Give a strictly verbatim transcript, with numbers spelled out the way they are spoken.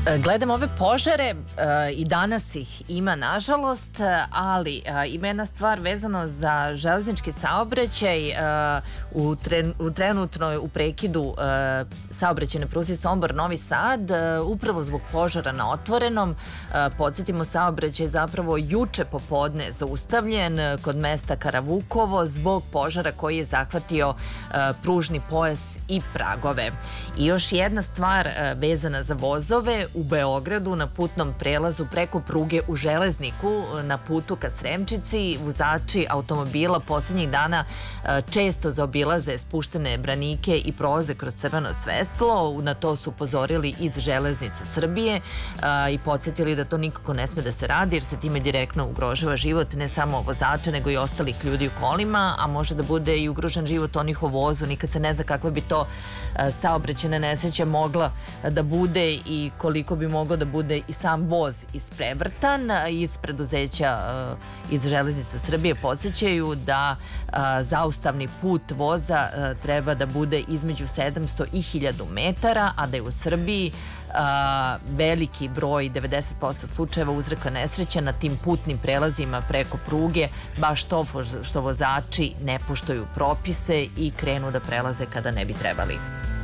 Gledam ove požare i danas ih ima, nažalost, ali ima jedna stvar vezano za železnički saobraćaj. U, tren, u trenutnoj u prekidu saobraćajne pruzi Sombor-Novi Sad, upravo zbog požara na otvorenom. Podsjetimo, saobraćaj zapravo juče popodne zaustavljen kod mesta Karavukovo zbog požara koji je zahvatio pružni pojas i pragove. I još jedna stvar vezana za vozove. U Beogradu na putnom prelazu preko pruge u Železniku na putu ka Sremčici vozači automobila poslednjih dana često zaobilaze spuštene branike i prolaze kroz crveno svetlo. Na to su upozorili iz Železnice Srbije i podsjetili da to nikako ne sme da se radi jer se time direktno ugrožava život ne samo vozača nego i ostalih ljudi u kolima, a može da bude i ugrožen život onih u vozu. Nikad se ne zna kakva bi to saobraćajna nesreća mogla da bude i koliko bi mogao da bude i sam voz isprevrtan. Iz preduzeća iz Železnice Srbije podsjećaju da zaustavni put voza treba da bude između sedamsto i hiljadu metara, a da je u Srbiji veliki broj, devedeset posto slučajeva uzroka nesreća na tim putnim prelazima preko pruge, baš to što vozači ne poštuju propise i krenu da prelaze kada ne bi trebali.